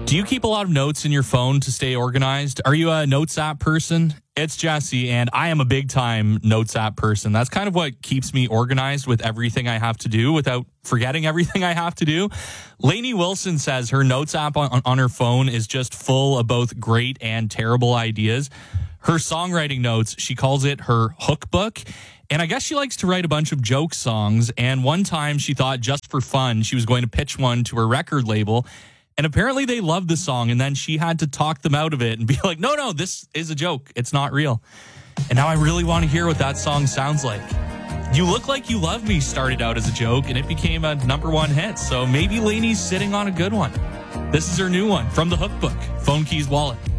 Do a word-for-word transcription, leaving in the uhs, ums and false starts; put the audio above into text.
Do you keep a lot of notes in your phone to stay organized? Are you a notes app person? It's Jesse, and I am a big-time notes app person. That's kind of what keeps me organized with everything I have to do without forgetting everything I have to do. Lainey Wilson says her notes app on, on her phone is just full of both great and terrible ideas. Her songwriting notes, she calls it her hook book. And I guess she likes to write a bunch of joke songs. And one time she thought just for fun, she was going to pitch one to her record label. And apparently they loved the song, and then she had to talk them out of it and be like, no, no, this is a joke. It's not real. And now I really want to hear what that song sounds like. You Look Like You Love Me started out as a joke, and it became a number one hit. So maybe Lainey's sitting on a good one. This is her new one from the Hook Book, Phone Keys Wallet.